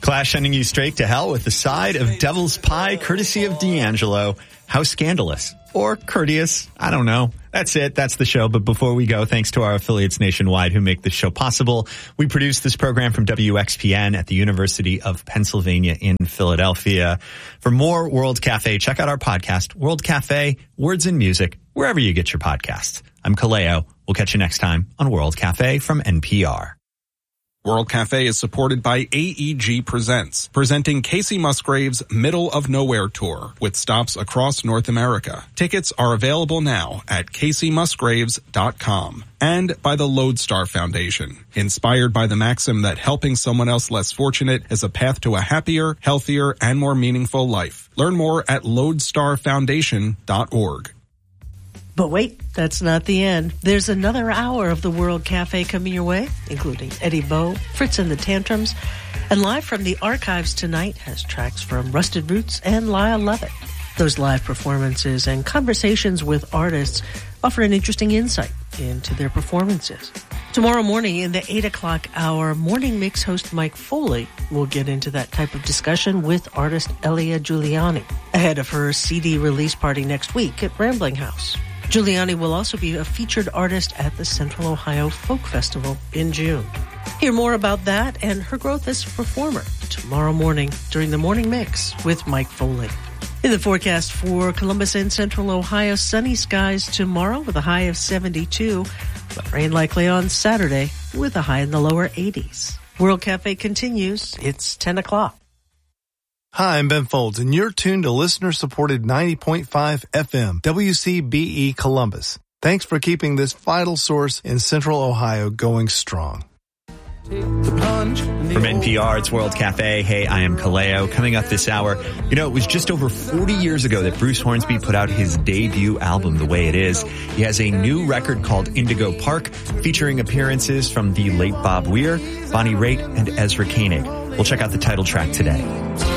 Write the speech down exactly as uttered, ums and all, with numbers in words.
Clash sending you straight to hell with the side of Devil's Pie, courtesy of D'Angelo. How scandalous. Or courteous. I don't know. That's it. That's the show. But before we go, thanks to our affiliates nationwide who make this show possible. We produce this program from W X P N at the University of Pennsylvania in Philadelphia. For more World Cafe, check out our podcast, World Cafe, Words and Music, wherever you get your podcasts. I'm Kaleo. We'll catch you next time on World Cafe from N P R. World Cafe is supported by A E G Presents, presenting Casey Musgrave's Middle of Nowhere Tour with stops across North America. Tickets are available now at casey musgraves dot com. And by the Lodestar Foundation, inspired by the maxim that helping someone else less fortunate is a path to a happier, healthier, and more meaningful life. Learn more at lodestar foundation dot org. But wait, that's not the end. There's another hour of the World Cafe coming your way, including Eddie Bo, Fritz and the Tantrums, and live from the archives tonight has tracks from Rusted Roots and Lyle Lovett. Those live performances and conversations with artists offer an interesting insight into their performances. Tomorrow morning in the eight o'clock hour, Morning Mix host Mike Foley will get into that type of discussion with artist Elia Giuliani ahead of her C D release party next week at Rambling House. Giuliani will also be a featured artist at the Central Ohio Folk Festival in June. Hear more about that and her growth as a performer tomorrow morning during the Morning Mix with Mike Foley. In the forecast for Columbus and Central Ohio, sunny skies tomorrow with a high of seventy-two, but rain likely on Saturday with a high in the lower eighties. World Cafe continues. It's ten o'clock. Hi, I'm Ben Folds, and you're tuned to listener-supported ninety point five F M, W C B E Columbus. Thanks for keeping this vital source in Central Ohio going strong. From N P R, it's World Cafe. Hey, I am Kaleo. Coming up this hour, you know, it was just over forty years ago that Bruce Hornsby put out his debut album, The Way It Is. He has a new record called Indigo Park, featuring appearances from the late Bob Weir, Bonnie Raitt, and Ezra Koenig. We'll check out the title track today.